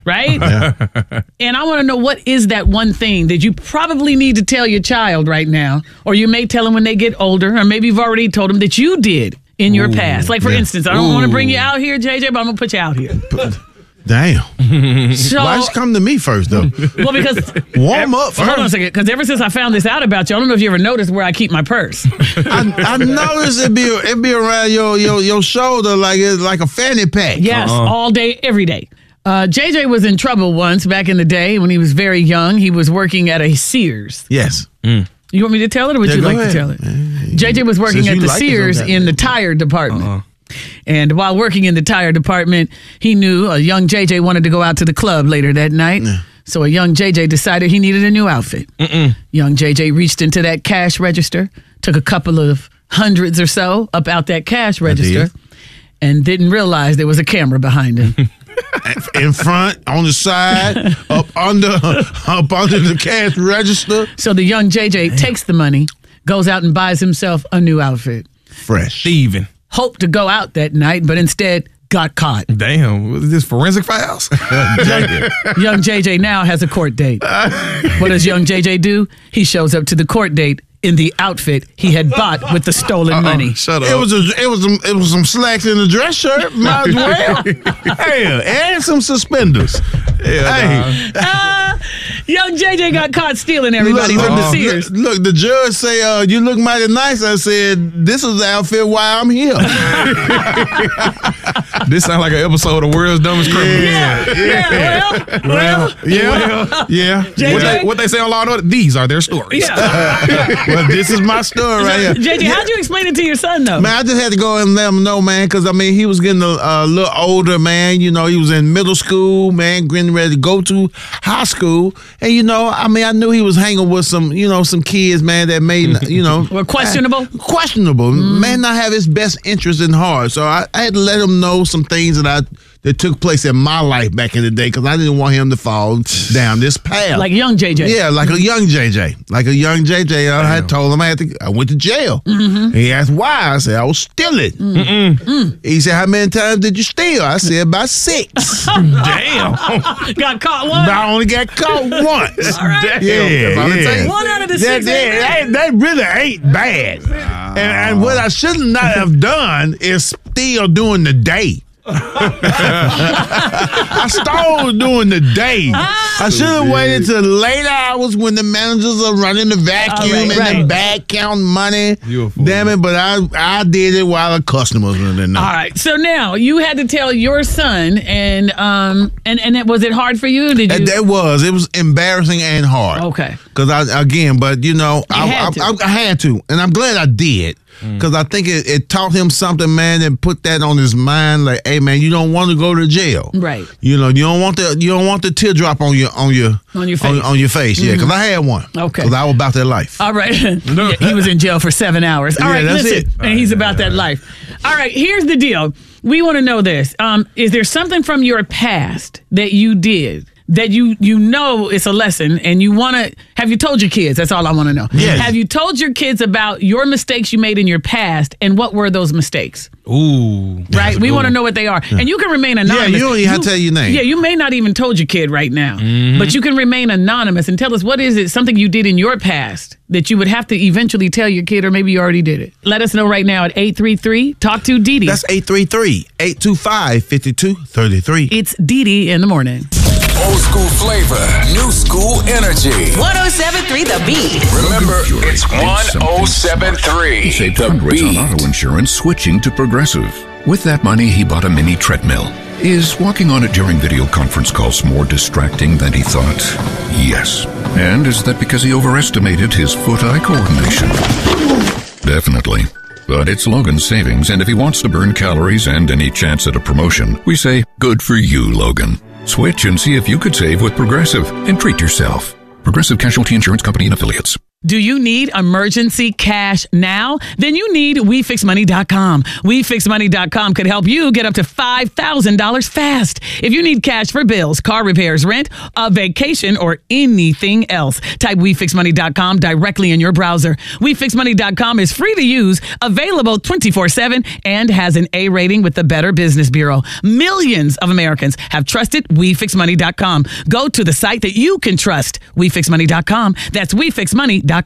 right? And I want to know, what is that one thing that you probably need to tell your child right now, or you may tell them when they get older, or maybe you've already told them that you did in your past. Like, for instance, I don't want to bring you out here, JJ, but I'm going to put you out here. Damn. So, why just come to me first, though? Well, because... Warm up first. Hold on a second, because ever since I found this out about you, I don't know if you ever noticed where I keep my purse. I noticed it be around your shoulder like it's like a fanny pack. Yes, all day, every day. JJ was in trouble once back in the day when he was very young. He was working at a Sears. Yes. You want me to tell it, or would you like to tell it? JJ was working at the Sears in the tire department. And while working in the tire department, he knew a young JJ wanted to go out to the club later that night. So a young JJ decided he needed a new outfit. Young JJ reached into that cash register, took a couple of hundreds or so up out that cash register, and didn't realize there was a camera behind him. In front, on the side, up under the cash register. So the young JJ takes the money, goes out and buys himself a new outfit. Fresh. Thieving. Hoped to go out that night, but instead got caught. Damn, was this forensic files? Young JJ now has a court date. What does young JJ do? He shows up to the court date in the outfit he had bought with the stolen money. Shut up. It was some slacks in the dress shirt. Might as well. Hey, and some suspenders. Young JJ got caught stealing everybody from the Sears. Look, the judge say, you look mighty nice. I said, this is the outfit why I'm here. This sounds like an episode of World's Dumbest Criminal. JJ? What they say on Law and Order? These are their stories. Well, this is my story right here. JJ, how'd you explain it to your son, though? Man, I just had to go and let him know, man, because, I mean, he was getting a little older, man. You know, he was in middle school, man, getting ready to go to high school. And, you know, I mean, I knew he was hanging with some kids, man, that made, were questionable? Questionable. May not have his best interest in heart. So I had to let him know some things that took place in my life back in the day, because I didn't want him to fall down this path. Like young JJ. Yeah, like a young JJ. Like a young JJ. I had told him I went to jail. And he asked why. I said, I was stealing. He said, how many times did you steal? I said, about 6. Damn. Got caught once? I only got caught once. All right. Yeah. 1 out of the 6. That really ain't bad. And what I should not have done is steal during the day. I stole during the day. I should have waited till late hours when the managers are running the vacuum the bag counting money. Damn it, but I did it while the customers were in there. All right, so now you had to tell your son, and was it hard for you? Did you? It was embarrassing and hard. Okay. Because I had to, and I'm glad I did. Because I think it taught him something, man, and put that on his mind. Like, hey, man, you don't want to go to jail, right? You know, you don't want the teardrop on your face, yeah. Because I had one, okay. Because I was about that life. All right, yeah, he was in jail for 7 hours. All right, that's listen, and he's about that life. All right, here's the deal. We want to know this. Is there something from your past that you did that you know it's a lesson, and you want to, have you told your kids? That's all I want to know. Yes. Have you told your kids about your mistakes you made in your past, and what were those mistakes? Ooh. Right? We want to know what they are. And you can remain anonymous. Yeah, you don't even have to tell your name. Yeah, you may not even told your kid right now, but you can remain anonymous and tell us, what is it, something you did in your past that you would have to eventually tell your kid, or maybe you already did it. Let us know right now at 833 Talk to Dee Dee. That's 833-825-5233. It's Dee Dee in the morning. Old school flavor, new school energy. 107.3 The Beat. Remember, it's 107.3 He saved hundreds on auto insurance switching to Progressive. With that money, he bought a mini treadmill. Is walking on it during video conference calls more distracting than he thought? Yes. And is that because he overestimated his foot-eye coordination? Definitely. But it's Logan's savings, and if he wants to burn calories and any chance at a promotion, we say, good for you, Logan. Switch and see if you could save with Progressive and treat yourself. Progressive Casualty Insurance Company and Affiliates. Do you need emergency cash now? Then you need WeFixMoney.com. WeFixMoney.com could help you get up to $5,000 fast. If you need cash for bills, car repairs, rent, a vacation, or anything else, type WeFixMoney.com directly in your browser. WeFixMoney.com is free to use, available 24/7, and has an A rating with the Better Business Bureau. Millions of Americans have trusted WeFixMoney.com. Go to the site that you can trust. WeFixMoney.com. That's WeFixMoney.com.